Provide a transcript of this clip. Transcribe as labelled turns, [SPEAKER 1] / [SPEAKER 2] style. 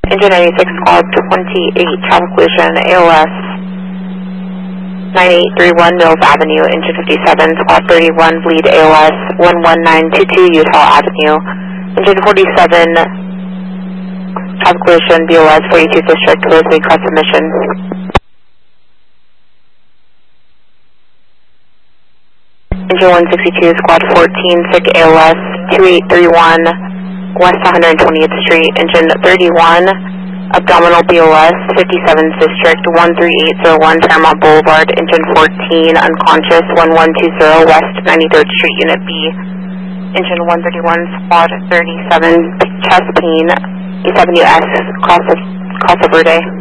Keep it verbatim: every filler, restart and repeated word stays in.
[SPEAKER 1] Engine ninety-six, squad twenty-eight, traffic collision, A L S nine eight three one Mills Avenue, engine fifty-seven, squad thirty-one, bleed A L S one one nine two two Utah Avenue, engine forty-seven, traffic collision, B O S forty-two District, Rosemary cross submission. Engine one sixty-two, squad fourteen, sick A L S two eight three one West one hundred twentieth Street, engine thirty-one, abdominal B O S fifty-seventh District, one three eight zero one Paramount Boulevard, engine fourteen, unconscious, one one two zero West ninety-third Street, Unit B, engine one thirty-one, squad thirty-seven, chest pain, E W S, cross, cross over day.